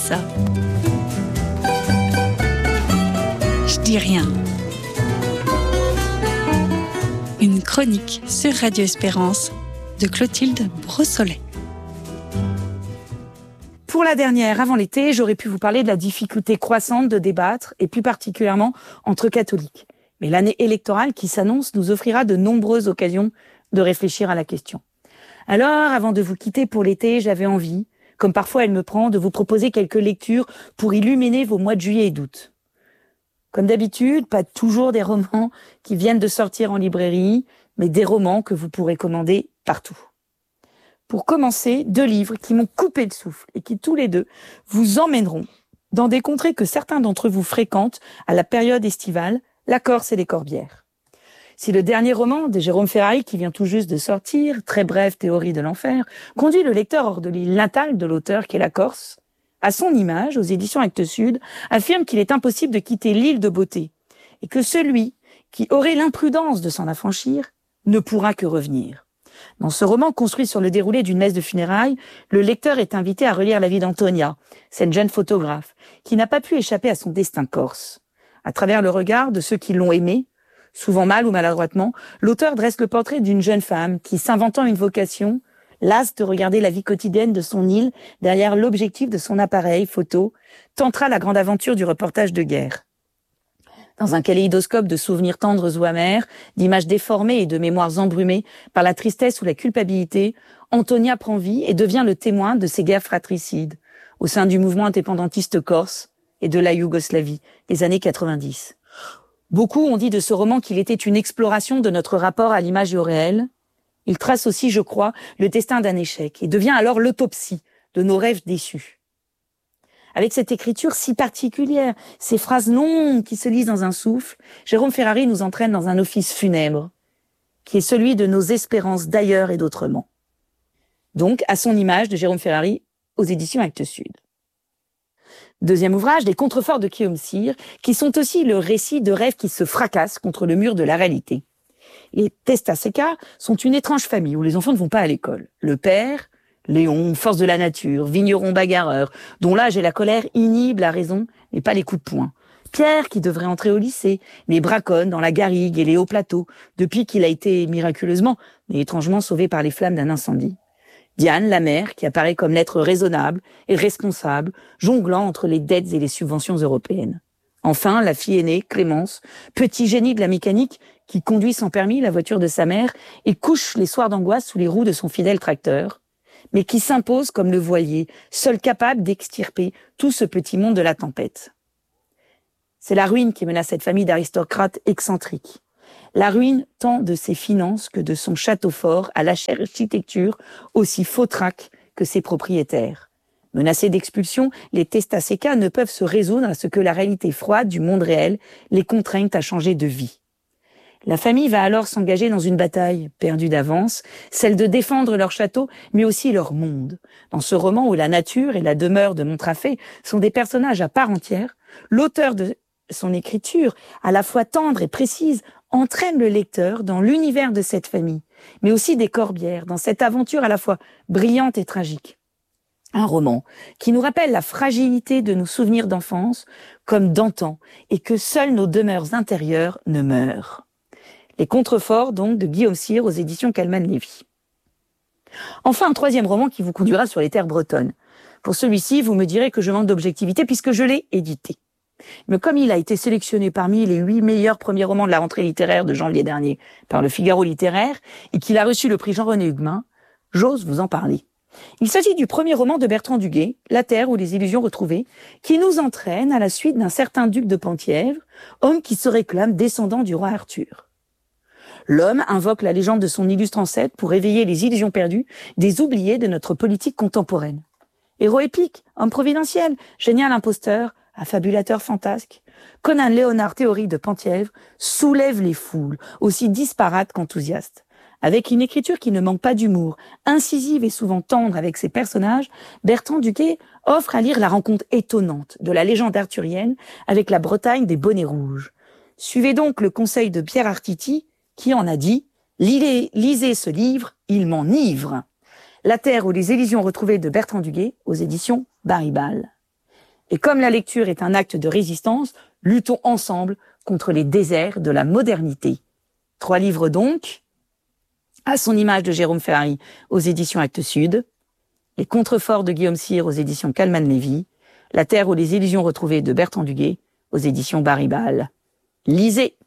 ça. Je dis rien. Une chronique sur Radio Espérance de Clotilde Brossolet. Pour la dernière, avant l'été, j'aurais pu vous parler de la difficulté croissante de débattre, et plus particulièrement entre catholiques. Mais l'année électorale qui s'annonce nous offrira de nombreuses occasions de réfléchir à la question. Alors, avant de vous quitter pour l'été, j'avais envie, comme parfois elle me prend, de vous proposer quelques lectures pour illuminer vos mois de juillet et d'août. Comme d'habitude, pas toujours des romans qui viennent de sortir en librairie, mais des romans que vous pourrez commander partout. Pour commencer, 2 livres qui m'ont coupé le souffle et qui tous les deux vous emmèneront dans des contrées que certains d'entre vous fréquentent à la période estivale, la Corse et les Corbières. Si le dernier roman de Jérôme Ferrari, qui vient tout juste de sortir, très brève théorie de l'enfer, conduit le lecteur hors de l'île natale de l'auteur qui est la Corse, à son image, aux éditions Actes Sud, affirme qu'il est impossible de quitter l'île de beauté et que celui qui aurait l'imprudence de s'en affranchir ne pourra que revenir. Dans ce roman construit sur le déroulé d'une messe de funérailles, le lecteur est invité à relire la vie d'Antonia, cette jeune photographe, qui n'a pas pu échapper à son destin corse. À travers le regard de ceux qui l'ont aimée, souvent mal ou maladroitement, l'auteur dresse le portrait d'une jeune femme qui, s'inventant une vocation, lasse de regarder la vie quotidienne de son île derrière l'objectif de son appareil photo, tentera la grande aventure du reportage de guerre. Dans un kaléidoscope de souvenirs tendres ou amers, d'images déformées et de mémoires embrumées par la tristesse ou la culpabilité, Antonia prend vie et devient le témoin de ces guerres fratricides, au sein du mouvement indépendantiste corse et de la Yougoslavie, des années 90. Beaucoup ont dit de ce roman qu'il était une exploration de notre rapport à l'image et au réel. Il trace aussi, je crois, le destin d'un échec et devient alors l'autopsie de nos rêves déçus. Avec cette écriture si particulière, ces phrases longues qui se lisent dans un souffle, Jérôme Ferrari nous entraîne dans un office funèbre, qui est celui de nos espérances d'ailleurs et d'autrement. Donc, à son image de Jérôme Ferrari, aux éditions Actes Sud. Deuxième ouvrage, des contreforts de Guillaume Cyr, qui sont aussi le récit de rêves qui se fracassent contre le mur de la réalité. Les Testaseca sont une étrange famille où les enfants ne vont pas à l'école. Le père, Léon, force de la nature, vigneron bagarreur, dont l'âge et la colère inhibent la raison, mais pas les coups de poing. Pierre, qui devrait entrer au lycée, mais braconne dans la garrigue et les hauts plateaux, depuis qu'il a été miraculeusement, mais étrangement sauvé par les flammes d'un incendie. Diane, la mère, qui apparaît comme l'être raisonnable et responsable, jonglant entre les dettes et les subventions européennes. Enfin, la fille aînée, Clémence, petit génie de la mécanique, qui conduit sans permis la voiture de sa mère et couche les soirs d'angoisse sous les roues de son fidèle tracteur, mais qui s'impose comme le voilier, seul capable d'extirper tout ce petit monde de la tempête. C'est la ruine qui menace cette famille d'aristocrates excentriques. La ruine tant de ses finances que de son château fort à l'architecture aussi fautraque que ses propriétaires. Menacés d'expulsion, les Testaseca ne peuvent se résoudre à ce que la réalité froide du monde réel les contraigne à changer de vie. La famille va alors s'engager dans une bataille perdue d'avance, celle de défendre leur château, mais aussi leur monde. Dans ce roman où la nature et la demeure de Montrafé sont des personnages à part entière, l'auteur de son écriture, à la fois tendre et précise, entraîne le lecteur dans l'univers de cette famille, mais aussi des Corbières, dans cette aventure à la fois brillante et tragique. Un roman qui nous rappelle la fragilité de nos souvenirs d'enfance, comme d'antan, et que seules nos demeures intérieures ne meurent. Les contreforts, donc, de Guillaume Cyr aux éditions Calman-Lévy. Enfin, un troisième roman qui vous conduira sur les terres bretonnes. Pour celui-ci, vous me direz que je manque d'objectivité puisque je l'ai édité. Mais comme il a été sélectionné parmi les 8 meilleurs premiers romans de la rentrée littéraire de janvier dernier par le Figaro littéraire et qu'il a reçu le prix Jean-René Huguemin, j'ose vous en parler. Il s'agit du premier roman de Bertrand Duguay, La Terre ou les illusions retrouvées, qui nous entraîne à la suite d'un certain duc de Penthièvre, homme qui se réclame descendant du roi Arthur. L'homme invoque la légende de son illustre ancêtre pour éveiller les illusions perdues des oubliés de notre politique contemporaine. Héros épique, homme providentiel, génial imposteur, affabulateur fantasque, Conan Léonard Théorie de Penthièvre soulève les foules, aussi disparates qu'enthousiastes. Avec une écriture qui ne manque pas d'humour, incisive et souvent tendre avec ses personnages, Bertrand Duguay offre à lire la rencontre étonnante de la légende arthurienne avec la Bretagne des bonnets rouges. Suivez donc le conseil de Pierre Artiti, qui en a dit « Lisez ce livre, il m'enivre ». La Terre ou les illusions retrouvées de Bertrand Duguay aux éditions Baribal. Et comme la lecture est un acte de résistance, luttons ensemble contre les déserts de la modernité. 3 livres donc, À son image de Jérôme Ferrari aux éditions Actes Sud, Les contreforts de Guillaume Cyr aux éditions Calman Lévy, La Terre ou les illusions retrouvées de Bertrand Duguay aux éditions Baribal. Lisez!